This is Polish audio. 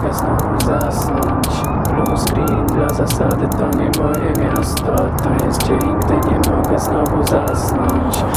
mogę znowu zasnąć. Blue screen dla zasady, to nie moje miasto. To jest dzień, gdy nie mogę znowu zasnąć.